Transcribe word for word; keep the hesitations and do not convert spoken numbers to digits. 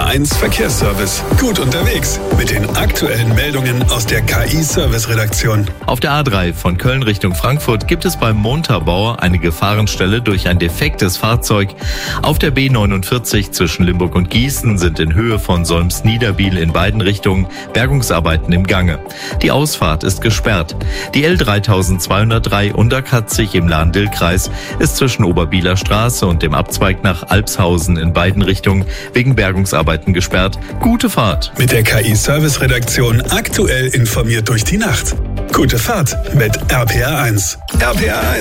eins Verkehrsservice. Gut unterwegs mit den aktuellen Meldungen aus der K I-Service-Redaktion. Auf der A drei von Köln Richtung Frankfurt gibt es beim Montabaur eine Gefahrenstelle durch ein defektes Fahrzeug. Auf der B neunundvierzig zwischen Limburg und Gießen sind in Höhe von Solms-Niederbiel in beiden Richtungen Bergungsarbeiten im Gange. Die Ausfahrt ist gesperrt. Die L dreitausendzweihundertdrei Unterkatzig im Lahn-Dill-Kreis ist zwischen Oberbieler Straße und dem Abzweig nach Alpshausen in beiden Richtungen wegen Bergungsarbeiten gesperrt. Gute Fahrt. Mit der K I-Service-Redaktion aktuell informiert durch die Nacht. Gute Fahrt mit R P R eins. R P R eins.